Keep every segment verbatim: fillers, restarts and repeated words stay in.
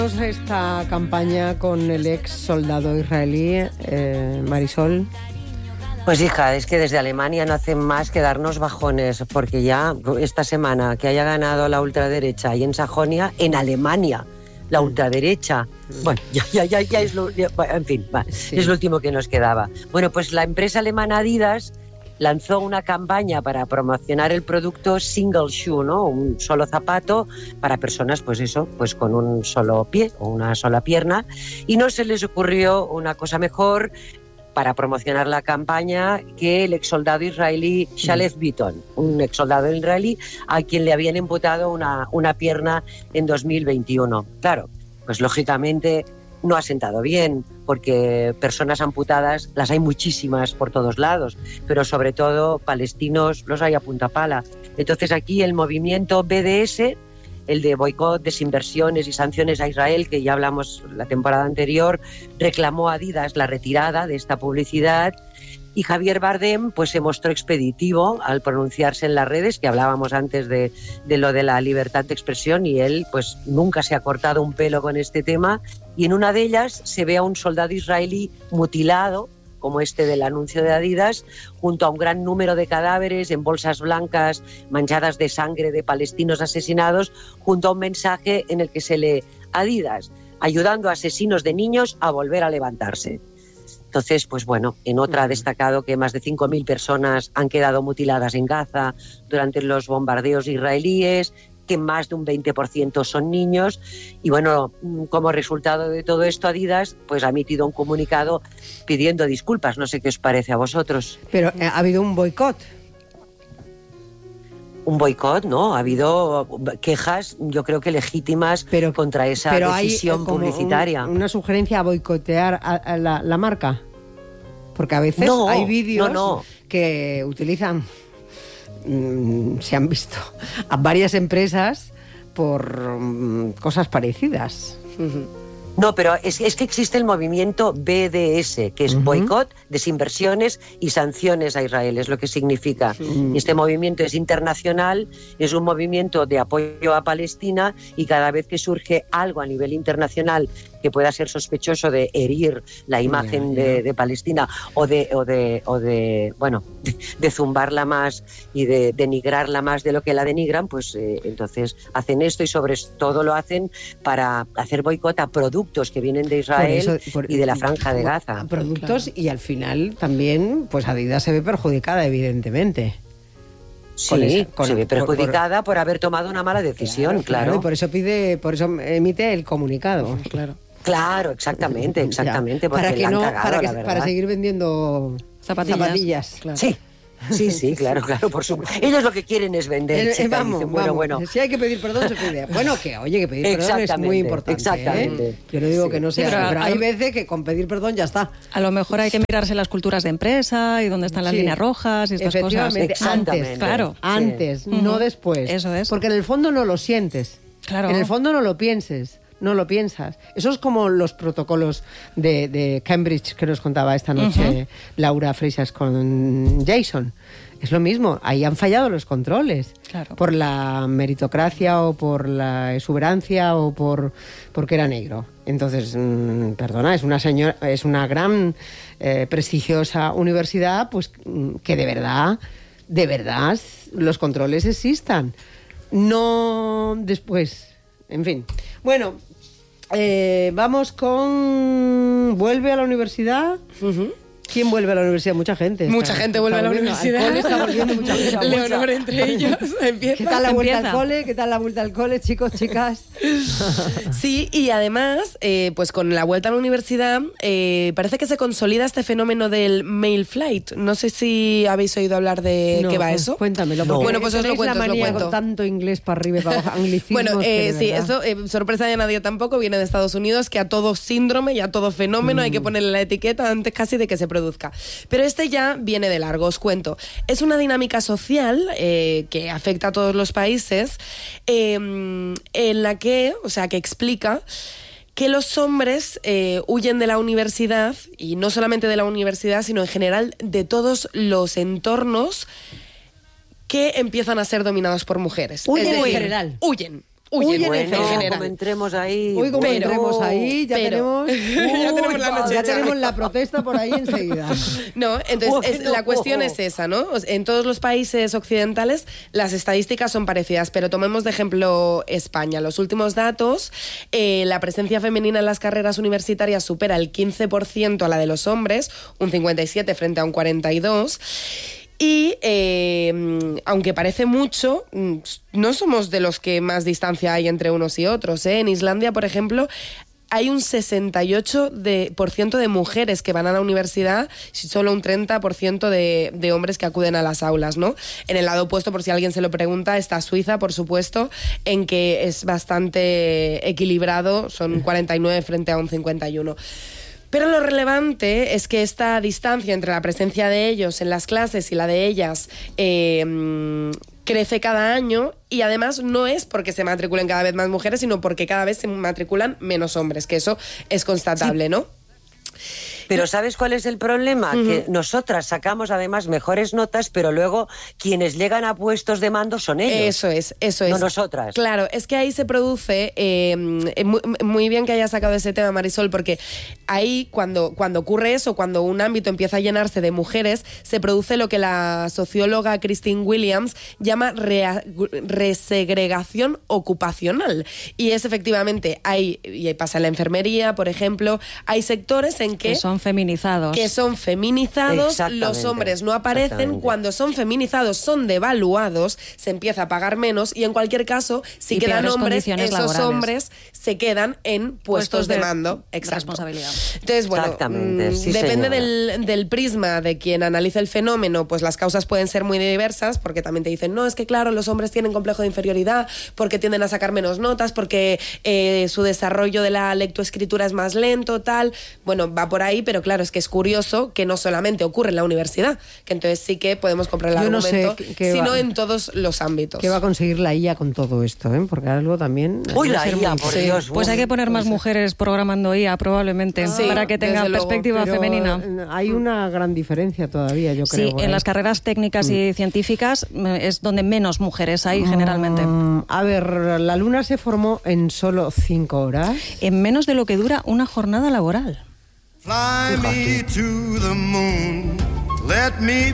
Esta campaña con el ex soldado israelí, eh, Marisol. Pues hija, es que desde Alemania no hacen más que darnos bajones, porque ya esta semana que haya ganado la ultraderecha y en Sajonia, en Alemania, la ultraderecha, bueno, ya, ya, ya, ya es lo, ya, en fin, va, sí. Es lo último que nos quedaba. Bueno, pues la empresa alemana Adidas lanzó una campaña para promocionar el producto single shoe, ¿no? Un solo zapato para personas, pues eso, pues con un solo pie o una sola pierna, y no se les ocurrió una cosa mejor para promocionar la campaña que el exsoldado israelí Shalef Bitton, un exsoldado israelí a quien le habían amputado una, una pierna en dos mil veintiuno. Claro, pues lógicamente no ha sentado bien, porque personas amputadas las hay muchísimas por todos lados, pero sobre todo palestinos los hay a punta pala. Entonces aquí el movimiento B D S, el de boicot, desinversiones y sanciones a Israel, que ya hablamos la temporada anterior, reclamó a Adidas la retirada de esta publicidad, y Javier Bardem pues se mostró expeditivo al pronunciarse en las redes, que hablábamos antes de, de lo de la libertad de expresión, y él pues nunca se ha cortado un pelo con este tema, y en una de ellas se ve a un soldado israelí mutilado, como este del anuncio de Adidas, junto a un gran número de cadáveres en bolsas blancas manchadas de sangre de palestinos asesinados, junto a un mensaje en el que se lee: Adidas, ayudando a asesinos de niños a volver a levantarse. Entonces, pues bueno, en otra ha destacado que más de cinco mil personas han quedado mutiladas en Gaza durante los bombardeos israelíes, que más de un veinte por ciento son niños, y bueno, como resultado de todo esto, Adidas pues ha emitido un comunicado pidiendo disculpas. No sé qué os parece a vosotros. Pero ha habido un boicot. Un boicot, ¿no? Ha habido quejas, yo creo que legítimas, pero, contra esa pero decisión hay, como publicitaria. Un, una sugerencia a boicotear a, a la, la marca. Porque a veces no, hay vídeos no, no. que utilizan, mmm, se han visto a varias empresas por mmm, cosas parecidas. Uh-huh. No, pero es, es que existe el movimiento B D S, que es uh-huh. boicot, desinversiones y sanciones a Israel, es lo que significa. Uh-huh. Este movimiento es internacional, es un movimiento de apoyo a Palestina, y cada vez que surge algo a nivel internacional que pueda ser sospechoso de herir la imagen yeah, yeah. De, de Palestina o de, o de, o de bueno, de, de zumbarla más y de denigrarla más de lo que la denigran, pues eh, entonces hacen esto, y sobre todo lo hacen para hacer boicot a productos que vienen de Israel por eso, por, y de la Franja de Gaza. A productos, claro. Y al final también, pues Adidas se ve perjudicada, evidentemente. Sí, esa, con, se ve perjudicada por, por, por haber tomado una mala decisión, claro. claro. claro y por eso pide, por eso emite el comunicado, claro. Claro, exactamente, exactamente. Porque para que la no, han cagado, para, que, la verdad. para seguir vendiendo zapatillas. zapatillas. Claro. Sí. Sí, sí, claro, claro, por supuesto. Ellos lo que quieren es vender. Eh, chica, vamos, dicen, bueno, bueno, bueno. Si hay que pedir perdón, se pide. Bueno, que oye, que pedir perdón es muy importante. Exactamente. ¿eh? Yo no digo sí. que no sea, sí, pero, pero a, hay a, veces que con pedir perdón ya está. A lo mejor hay que mirarse las culturas de empresa y dónde están las sí. líneas rojas y estas cosas. Antes, claro. Antes, sí. no después. Eso es. Porque en el fondo no lo sientes. Claro. En el fondo no lo pienses. No lo piensas. Eso es como los protocolos de, de Cambridge que nos contaba esta noche uh-huh. Laura Freixas con Jason. Es lo mismo, ahí han fallado los controles. Claro. Por la meritocracia o por la exuberancia o por porque era negro. Entonces, mmm, perdona, es una señora, es una gran eh, prestigiosa universidad, pues que de verdad, de verdad los controles existan. No después. En fin. Bueno, eh, vamos con... ¿Vuelve a la universidad? Uh-huh. ¿Quién vuelve a la universidad? Mucha gente. Mucha gente vuelve a la universidad. Al cole está volviendo mucha gente. Leonor entre ellos. Empieza, ¿Qué tal la vuelta empieza. al cole? ¿Qué tal la vuelta al cole, chicos, chicas? Sí, y además, eh, pues con la vuelta a la universidad, eh, parece que se consolida este fenómeno del male flight. No sé si habéis oído hablar de no, qué va pues, eso. Cuéntamelo. No. Bueno, pues os lo cuento, la os lo cuento. Con tanto inglés para arriba y para abajo, anglicismos. Bueno, eh, sí, verdad. esto, eh, sorpresa de nadie tampoco, viene de Estados Unidos, que a todo síndrome y a todo fenómeno mm. hay que ponerle la etiqueta antes casi de que se produzca. Pero este ya viene de largo, os cuento. Es una dinámica social eh, que afecta a todos los países, eh, en la que, o sea, que explica que los hombres eh, huyen de la universidad, y no solamente de la universidad, sino en general de todos los entornos que empiezan a ser dominados por mujeres. Huyen en general. Huyen. huyen, bueno, en general. como entremos ahí... Hoy como Pero- entremos ahí, ya pero- tenemos... Ya tenemos la noche ya hecha. tenemos la protesta por ahí enseguida. No, entonces es- Bueno. la cuestión es esa, ¿no? O sea, en todos los países occidentales las estadísticas son parecidas, pero tomemos de ejemplo España. Los últimos datos, eh, la presencia femenina en las carreras universitarias supera el quince por ciento a la de los hombres, un cincuenta y siete frente a un cuarenta y dos. Y eh, aunque parece mucho, no somos de los que más distancia hay entre unos y otros, ¿eh? En Islandia, por ejemplo, hay un sesenta y ocho por ciento de mujeres que van a la universidad y solo un treinta por ciento de, de hombres que acuden a las aulas, ¿no? En el lado opuesto, por si alguien se lo pregunta, está Suiza, por supuesto, en que es bastante equilibrado, son cuarenta y nueve frente a un cincuenta y uno. Pero lo relevante es que esta distancia entre la presencia de ellos en las clases y la de ellas eh, crece cada año, y además no es porque se matriculen cada vez más mujeres, sino porque cada vez se matriculan menos hombres, que eso es constatable, ¿no? Pero ¿sabes cuál es el problema? Uh-huh. Que nosotras sacamos además mejores notas, pero luego quienes llegan a puestos de mando son ellos. Eso es, eso es. No nosotras. Claro, es que ahí se produce, eh, muy, muy bien que hayas sacado ese tema, Marisol, porque ahí cuando, cuando ocurre eso, cuando un ámbito empieza a llenarse de mujeres, se produce lo que la socióloga Christine Williams llama rea, resegregación ocupacional. Y es efectivamente, hay, y pasa en la enfermería, por ejemplo, hay sectores en que... que son feminizados. Que son feminizados, los hombres no aparecen, cuando son feminizados son devaluados, se empieza a pagar menos y en cualquier caso, si y quedan hombres, esos laborales. hombres se quedan en puestos, puestos de, de mando. Exacto. Responsabilidad. Entonces, bueno, mmm, sí, depende del, del prisma de quien analiza el fenómeno, pues las causas pueden ser muy diversas, porque también te dicen, no, es que claro, los hombres tienen complejo de inferioridad, porque tienden a sacar menos notas, porque eh, su desarrollo de la lectoescritura es más lento, tal. Bueno, va por ahí, pero claro, es que es curioso que no solamente ocurre en la universidad, que entonces sí que podemos comprar el Yo argumento, no sé qué sino va, en todos los ámbitos. ¿Qué va a conseguir la I A con todo esto? ¿eh? Porque algo también... Uy, la I A, por sí. Dios. Pues hay que poner más mujeres programando I A, probablemente, sí, para que tenga perspectiva Pero femenina. Hay una gran diferencia todavía, yo creo. Sí, en ¿eh? las carreras técnicas mm. y científicas es donde menos mujeres hay, generalmente. Mm, a ver, la Luna se formó en solo cinco horas. En menos de lo que dura una jornada laboral. Fly me to the moon, let me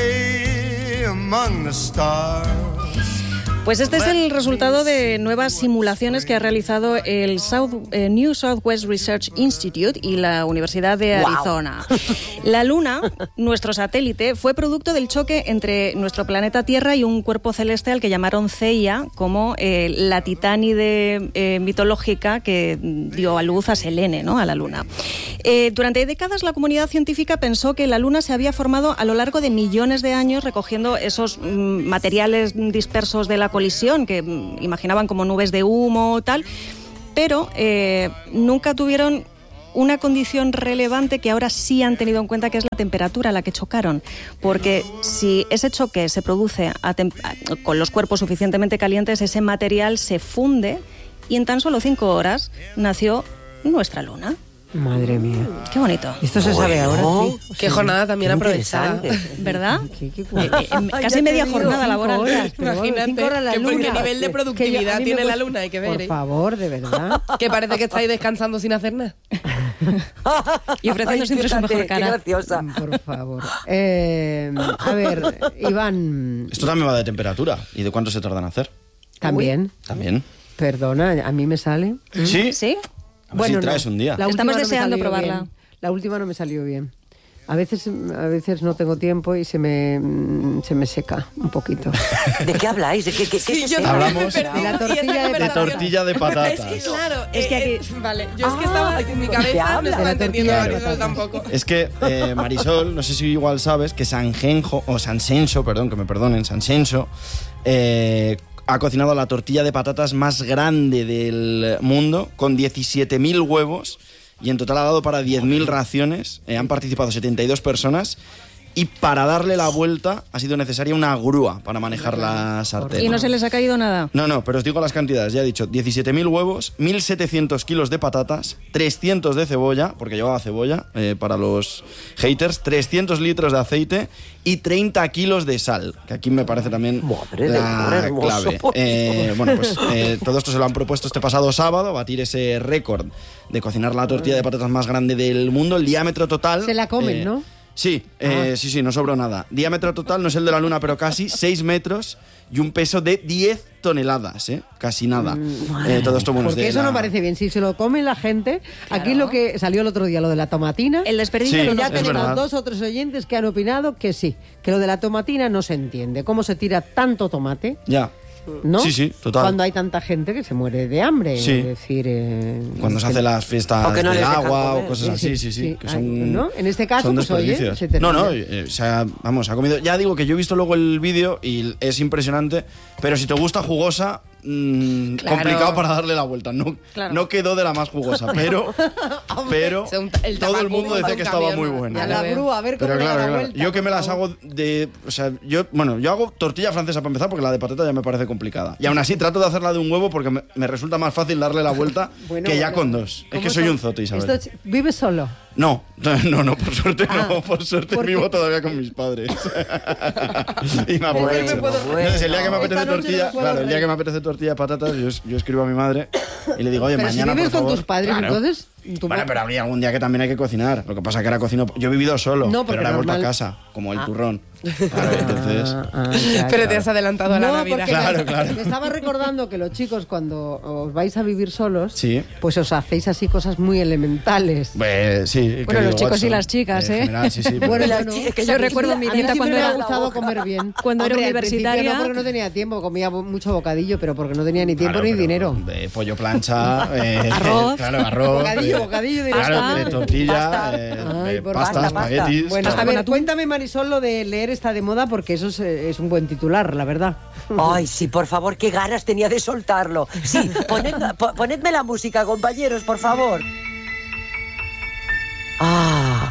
play among the stars. Pues este es el resultado de nuevas simulaciones que ha realizado el South, eh, New Southwest Research Institute y la Universidad de Arizona. Wow. La Luna, nuestro satélite, fue producto del choque entre nuestro planeta Tierra y un cuerpo celeste al que llamaron Theia, como eh, la titánide eh, mitológica que dio a luz a Selene, ¿no? A la Luna. Eh, durante décadas la comunidad científica pensó que la Luna se había formado a lo largo de millones de años recogiendo esos mm, materiales dispersos de la colisión que mm, imaginaban como nubes de humo tal, pero eh, nunca tuvieron una condición relevante que ahora sí han tenido en cuenta, que es la temperatura a la que chocaron, porque si ese choque se produce a tem- con los cuerpos suficientemente calientes, ese material se funde y en tan solo cinco horas nació nuestra Luna. Madre mía. Qué bonito. Esto se sabe bueno, ahora, sí. Qué jornada también aprovechada. ¿Verdad? ¿Qué, qué, eh, eh, casi media jornada laboral. Horas, Imagínate, cinco horas la que luna. porque nivel de productividad Que yo, tiene la gusta, Luna, hay que ver. Por ¿eh? favor, de verdad. Que parece que estáis descansando sin hacer nada. Y ofreciendo Ay, siempre su fíjate, mejor cara. Qué graciosa. Por favor. Eh, a ver, Iván... Esto también va de temperatura. ¿Y de cuánto se tarda en hacer? También. También. Perdona, a mí me sale. ¿Sí? ¿Sí? A ver si traes no. un día. La Estamos última no me deseando salió probarla. bien. La última no me salió bien. A veces, a veces no tengo tiempo y se me, se me seca un poquito. ¿De qué habláis? ¿De qué, qué, Sí, qué yo se Hablamos también, de la tortilla de, de tortilla de patatas. Es que claro, Es que eh, aquí- eh, vale, yo es que Ah, estaba en mi ¿de cabeza, qué no hablas? estaba De la entendiendo tortilla a de Marisol patatas. tampoco. Es que eh, Marisol, no sé si igual sabes, que Sanjenjo, o Sansenso, perdón, que me perdonen, Sansenso, eh, ha cocinado la tortilla de patatas más grande del mundo, con diecisiete mil huevos, y en total ha dado para diez mil raciones. Eh, han participado setenta y dos personas, y para darle la vuelta ha sido necesaria una grúa para manejar la sartén. ¿Y no se les ha caído nada? No, no, pero os digo las cantidades. Ya he dicho, diecisiete mil huevos, mil setecientos kilos de patatas, trescientos de cebolla, porque llevaba cebolla eh, para los haters, trescientos litros de aceite y treinta kilos de sal, que aquí me parece también Madre la de clave. Eh, bueno, pues eh, todo esto se lo han propuesto este pasado sábado, batir ese récord de cocinar la tortilla de patatas más grande del mundo. El diámetro total... Se la comen, eh, ¿no? Sí, eh, Ah. sí, sí, no sobró nada. Diámetro total, no es el de la Luna, pero casi seis metros y un peso de diez toneladas, ¿eh? Casi nada. Eh, todo esto, bueno, es Porque de eso la- no parece bien. Si se lo come la gente, aquí lo que salió el otro día, lo de la tomatina, El desperdicio Sí, de que ya es tenemos verdad. dos o tres oyentes que han opinado que sí, que lo de la tomatina no se entiende. ¿Cómo se tira tanto tomate? Ya. ¿No? Sí, sí, total. Cuando hay tanta gente que se muere de hambre. Sí. Es decir, eh, Cuando se hacen las fiestas O que no del les dejan agua comer. o cosas Sí, así, sí, sí, sí, sí. que Ay, son, ¿no? En este caso, son pues, oye, desperdicios. se termina. No, no, eh, o sea, vamos, ha comido. Ya digo que yo he visto luego el vídeo y es impresionante, pero si te gusta jugosa, mmm, Claro. complicado para darle la vuelta. No, Claro. no quedó de la más jugosa, pero, pero sea, un- el todo el tabacumo mundo de decía un que estaba camión, muy ¿no? buena. A Ya la lo veo. grúa, a ver cómo Pero le da claro, la claro. vuelta, Yo que por me las favor. hago de... O sea, yo... Bueno, yo hago tortilla francesa para empezar porque la de patata ya me parece complicada. Y aún así trato de hacerla de un huevo porque me, me resulta más fácil darle la vuelta Bueno, que ya bueno. con dos. Es ¿Cómo que soy son? un zote, Isabel. Esto es- ¿Vives solo? No, no, no, por suerte Ah, no. Por suerte ¿por qué? vivo todavía con mis padres. y me aprovecho. Bueno, bueno. Entonces, el día que me apetece Esta noche tortilla, no puedo claro, el día reír. que me apetece tortilla de patatas, yo, yo escribo a mi madre y le digo, oye, Pero mañana si vives por con favor. tus padres, Claro. entonces... tu Bueno, ma- pero habría algún día que también hay que cocinar. Lo que pasa es que ahora cocino. Yo he vivido solo, No, pero porque ahora he vuelto a normal- casa, como el turrón. Claro, entonces. Ah, ah, ya, Pero ya. te has adelantado a la No, Navidad. porque Claro, me, claro. me estaba recordando que los chicos cuando os vais a vivir solos, Sí. pues os hacéis así cosas muy elementales. Pues, sí. Bueno, los querido chicos y Watson. las chicas, En ¿eh? general, sí, sí. pero- Bueno, Las bueno, chicas que yo recuerdo mi a mí dieta siempre cuando me ha era- gustado comer bien. Cuando era Hombre, al principio universitaria- No, porque no tenía tiempo, comía mucho bocadillo, pero porque no tenía ni tiempo Claro, ni pero dinero. De pollo plancha, eh, Arroz. claro, arroz. Bocadillo, eh, bocadillo de Claro, pasta. de tortilla, Pasta. eh, Ay, de por pasta, pasta, pasta. espaguetis. Bueno, claro. a ver, cuéntame, Marisol, lo de leer está de moda, porque eso es, eh, es un buen titular, la verdad. Ay, sí, por favor, qué ganas tenía de soltarlo. Sí, poned, po- ponedme la música, compañeros, por favor. Ah.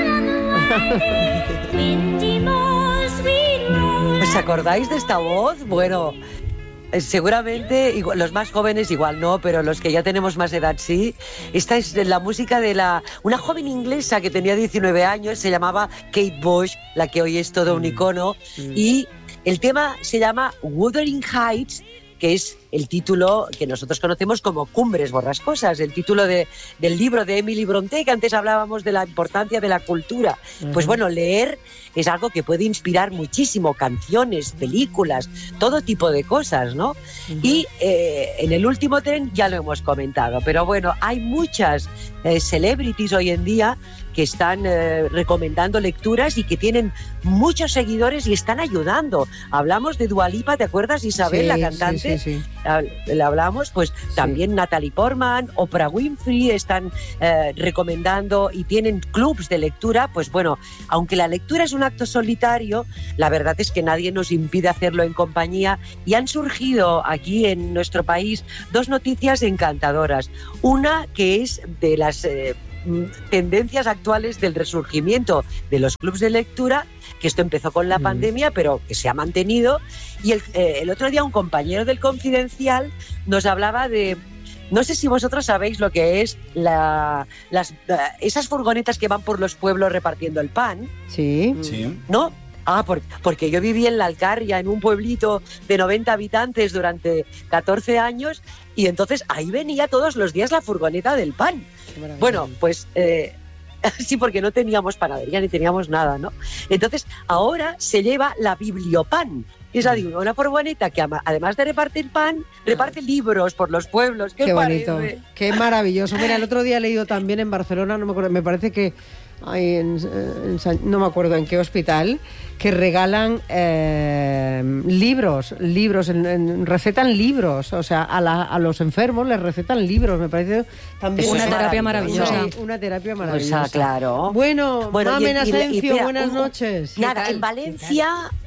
¿Os acordáis de esta voz? Bueno, eh, seguramente igual- los más jóvenes igual no, pero los que ya tenemos más edad sí. Esta es la música de la una joven inglesa que tenía diecinueve años, se llamaba Kate Bush, la que hoy es todo un icono, y el tema se llama Wuthering Heights, que es el título que nosotros conocemos como Cumbres Borrascosas, el título de, del libro de Emily Brontë, que antes hablábamos de la importancia de la cultura. Pues bueno, leer es algo que puede inspirar muchísimo, canciones, películas, todo tipo de cosas, ¿no? Y eh, en el último tren ya lo hemos comentado, pero bueno, hay muchas eh, celebrities hoy en día que están eh, recomendando lecturas y que tienen muchos seguidores y están ayudando. Hablamos de Dua Lipa, ¿te acuerdas, Isabel, Sí, la sí, cantante? sí, sí. Ah, Le hablamos, pues también Natalie Portman, Oprah Winfrey están eh, recomendando y tienen clubs de lectura. Pues bueno, aunque la lectura es un acto solitario, la verdad es que nadie nos impide hacerlo en compañía y han surgido aquí en nuestro país dos noticias encantadoras. Una que es de las eh, tendencias actuales del resurgimiento de los clubs de lectura, que esto empezó con la Mm. pandemia, pero que se ha mantenido. Y el, eh, el otro día un compañero del Confidencial nos hablaba de, no sé si vosotros sabéis lo que es la, las, eh, esas furgonetas que van por los pueblos repartiendo el pan, Sí. Sí. ¿no? Ah, por- porque yo viví en la Alcarria, en un pueblito de noventa habitantes durante catorce años, y entonces ahí venía todos los días la furgoneta del pan. Bueno, pues eh, sí, porque no teníamos panadería ni teníamos nada, ¿no? Entonces, ahora se lleva la Bibliopan. Es decir, una furgoneta que ama- además de repartir pan, reparte libros por los pueblos. ¿Qué, Qué os bonito, parece? qué maravilloso. Mira, el otro día he leído también en Barcelona, no me acuerdo, me parece que hay en, en San- no me acuerdo en qué hospital, que regalan eh, libros, libros, en- en- recetan libros, o sea, a, la- a los enfermos les recetan libros, me parece también Eso Una es terapia maravilloso. maravillosa. Sí, una terapia Pues, maravillosa. ah, claro. Bueno, Bueno, y- Mamen y- y- Asencio, espera, buenas un- noches. Nada, ¿Qué tal? en Valencia, ah,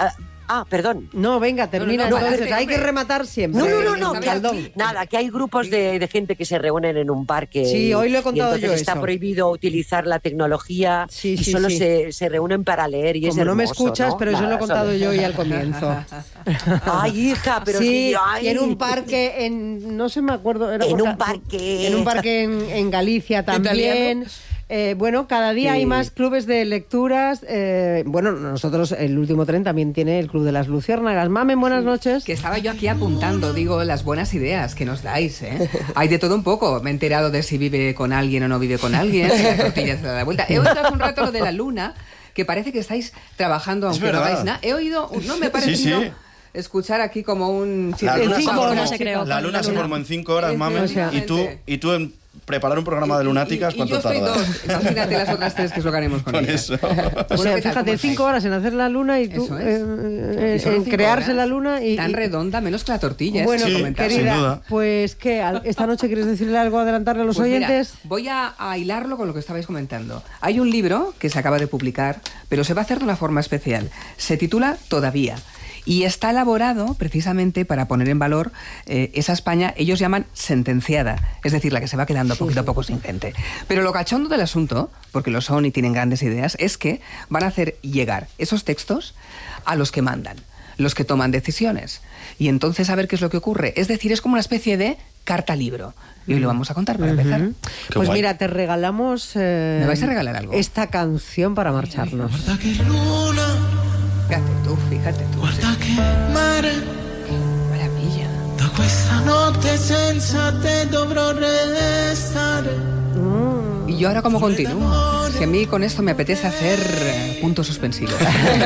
Ah, perdón. No, venga, termina. No, no, no, entonces, no, hay que rematar siempre. No, no, no, no, que Caldón. aquí- nada, que hay grupos de, de gente que se reúnen en un parque. Sí, y- hoy lo he contado y entonces yo está eso. prohibido utilizar la tecnología Sí, y sí, solo sí. Se, se reúnen para leer y Como es no hermoso, me escuchas, ¿no? pero eso lo he Nada, contado solo- yo hoy al comienzo. Ay, hija, pero sí, sí, ay. y en un parque, en no sé, me acuerdo. Era En por un ca- parque. En un parque en, en Galicia también. ¿Italiano? Eh, bueno, cada día Sí. hay más clubes de lecturas. Eh, bueno, nosotros, el último tren también tiene el Club de las Luciérnagas. Mamen, buenas noches. Que estaba yo aquí apuntando, digo, las buenas ideas que nos dais, ¿eh? Hay de todo un poco. Me he enterado de si vive con alguien o no vive con alguien, si la tortilla se da la vuelta. He oído hace un rato lo de la luna, que parece que estáis trabajando aunque no verdad. hagáis nada. He oído, no me ha Sí, parecido sí. escuchar aquí como un... La luna, En se cinco formó, horas se creó. la luna se formó en cinco horas, mamen, y tú, Efectivamente. y tú en preparar un programa de lunáticas, Y- y ¿cuánto yo estoy tardas? dos. Imagínate las otras tres que es lo que haremos con, Con ellas. eso. O Bueno, sea, ¿qué tal? fíjate, ¿Cómo cinco estáis? horas en hacer la luna y tú Eso es. eh, eh, Y solo en cinco crearse horas, la luna y... tan y- redonda, menos que la tortilla. Bueno, eso Sí, comentaba. sin querida, duda. pues ¿qué? Al- ¿Esta noche quieres decirle algo, adelantarle a los Pues mira, oyentes? voy a, a hilarlo con lo que estabais comentando. Hay un libro que se acaba de publicar, pero se va a hacer de una forma especial. Se titula Todavía. Y está elaborado precisamente para poner en valor eh, esa España, ellos llaman sentenciada, es decir, la que se va quedando poquito a poco sin gente. Pero lo cachondo del asunto, porque lo son y tienen grandes ideas, es que van a hacer llegar esos textos a los que mandan, los que toman decisiones. Y entonces a ver qué es lo que ocurre. Es decir, es como una especie de carta libro. Y hoy lo vamos a contar para empezar. Qué Pues guay. mira, te regalamos... eh, ¿Me vais a regalar algo? Esta canción para marcharnos. Guarda che luna, Fíjate tú, fíjate tú. guarda che mare, Maravilla. da questa notte senza te dovrò restare. ¿Y yo ahora cómo continúo? Si a mí con esto me apetece hacer eh, puntos suspensivos.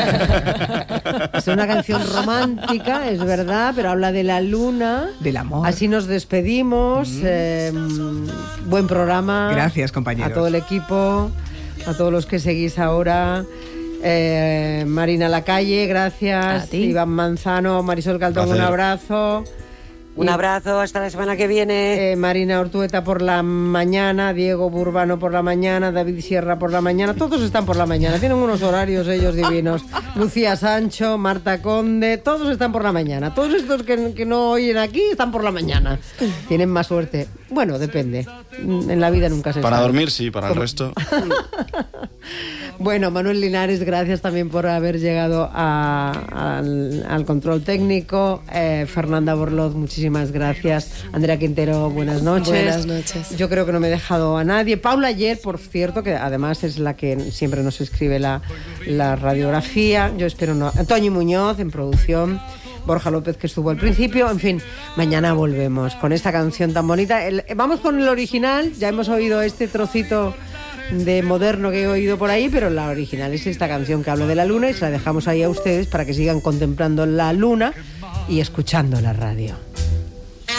Es una canción romántica, es verdad, pero habla de la luna. Del amor. Así nos despedimos. eh, buen programa. Gracias, compañeros. A todo el equipo, a todos los que seguís ahora. Eh, Marina Lacalle, gracias. A ti. Iván Manzano, Marisol Caldón, un Placer. abrazo. Un Y- abrazo, hasta la semana que viene. Eh, Marina Ortueta por la mañana, Diego Burbano por la mañana, David Sierra por la mañana, todos están por la mañana, tienen unos horarios ellos divinos. Lucía Sancho, Marta Conde, todos están por la mañana. Todos estos que, que no oyen aquí están por la mañana. Tienen más suerte. Bueno, depende. En la vida nunca se Para sabe. dormir, sí, para el resto. Bueno, Manuel Linares, gracias también por haber llegado a- al, al control técnico. Eh, Fernanda Borloz, muchísimas gracias. Andrea Quintero, buenas noches. Buenas noches. Yo creo que no me he dejado a nadie. Paula Ayer, por cierto, que además es la que siempre nos escribe la, la radiografía. Yo espero no. Antonio Muñoz en producción. Borja López, que estuvo al principio. En fin, mañana volvemos con esta canción tan bonita. El- vamos con el original. Ya hemos oído este trocito de moderno que he oído por ahí, pero la original es esta canción que habla de la luna y se la dejamos ahí a ustedes para que sigan contemplando la luna y escuchando la radio.